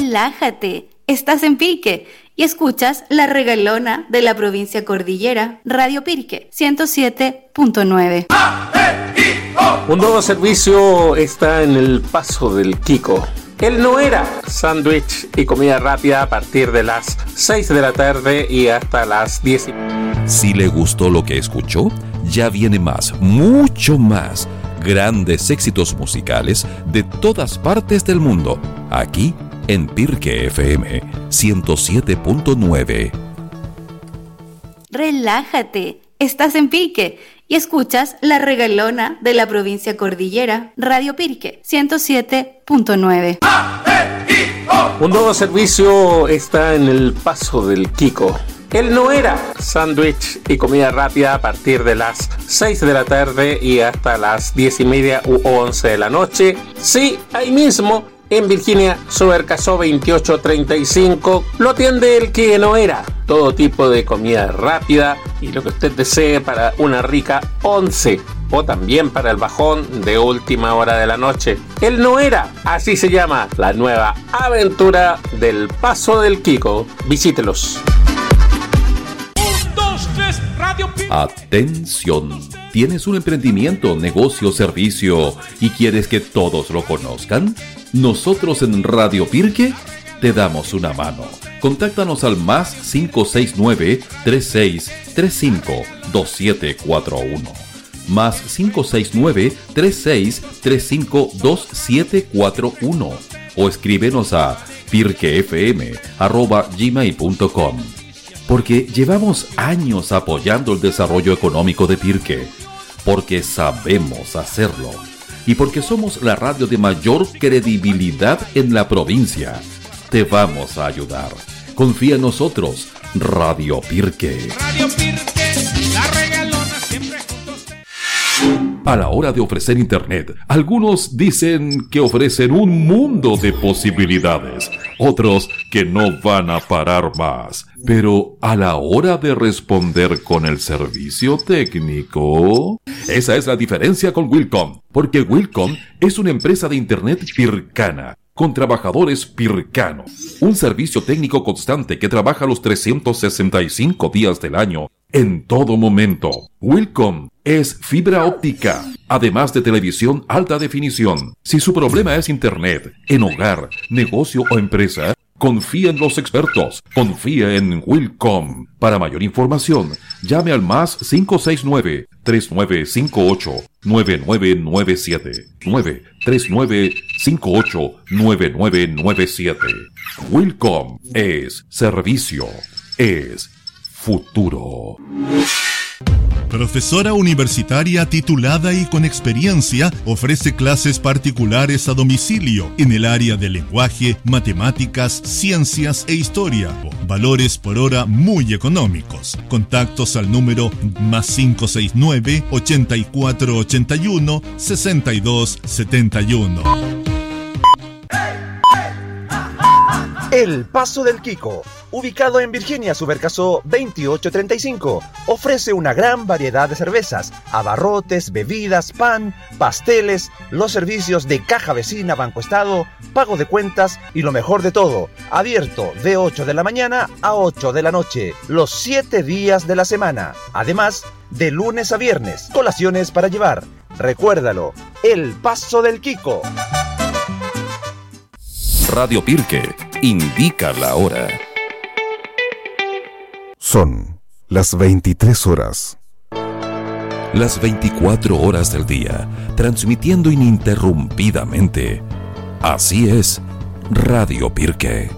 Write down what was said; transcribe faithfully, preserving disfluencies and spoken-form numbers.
Relájate, estás en Pirque y escuchas La Regalona de la provincia Cordillera, Radio Pirque ciento siete punto nueve. Un nuevo servicio está en el Paso del Quico. El Noera, sándwich y comida rápida a partir de las seis de la tarde y hasta las diez. Si le gustó lo que escuchó, ya viene más, mucho más. Grandes éxitos musicales de todas partes del mundo, aquí en Pirque F M ciento siete punto nueve. Relájate, estás en Pirque y escuchas La Regalona de la provincia Cordillera, Radio Pirque ciento siete punto nueve. Un nuevo servicio está en el Paso del Quico. El Noera, sándwich y comida rápida a partir de las seis de la tarde y hasta las diez y media u once de la noche. Sí, ahí mismo, en Virginia Sobercasó veintiocho treinta y cinco, lo atiende el que Noera. Todo tipo de comida rápida y lo que usted desee para una rica once o también para el bajón de última hora de la noche. El Noera, así se llama la nueva aventura del Paso del Quico. Visítelos. Atención, ¿tienes un emprendimiento, negocio, servicio y quieres que todos lo conozcan? Nosotros en Radio Pirque te damos una mano. Contáctanos al más cinco seis nueve, tres seis tres cinco, dos siete cuatro uno. Más cinco seis nueve, tres seis tres cinco, dos siete cuatro uno. O escríbenos a pirquefm arroba gmail punto com. Porque llevamos años apoyando el desarrollo económico de Pirque, porque sabemos hacerlo y porque somos la radio de mayor credibilidad en la provincia. Te vamos a ayudar. Confía en nosotros, Radio Pirque. Radio Pirque, la regalona siempre juntos. A la hora de ofrecer internet, algunos dicen que ofrecen un mundo de posibilidades, otros que no van a parar más. Pero a la hora de responder con el servicio técnico, esa es la diferencia con Wilcom, porque Wilcom es una empresa de internet pircana, con trabajadores pircanos, un servicio técnico constante que trabaja los trescientos sesenta y cinco días del año, en todo momento. Wilcom es fibra óptica, además de televisión alta definición. Si su problema es internet, en hogar, negocio o empresa, confía en los expertos. Confía en Wilcom. Para mayor información, llame al más cinco seis nueve, tres nueve cinco ocho, nueve nueve nueve siete. nueve tres nueve cinco ocho, nueve nueve nueve siete. Wilcom es servicio, es futuro. Profesora universitaria titulada y con experiencia, ofrece clases particulares a domicilio en el área de lenguaje, matemáticas, ciencias e historia. Valores por hora muy económicos. Contactos al número más cinco seis nueve, ochenta y cuatro ochenta y uno, sesenta y dos setenta y uno. El Paso del Quico, ubicado en Virginia Sobercasó veintiocho treinta y cinco, ofrece una gran variedad de cervezas, abarrotes, bebidas, pan, pasteles, los servicios de caja vecina, Banco Estado, pago de cuentas y lo mejor de todo, abierto de ocho de la mañana a ocho de la noche, los siete días de la semana. Además, de lunes a viernes, colaciones para llevar. Recuérdalo, El Paso del Quico. Radio Pirque indica la hora. Son las veintitrés horas. Las veinticuatro horas del día, transmitiendo ininterrumpidamente. Así es, Radio Pirque.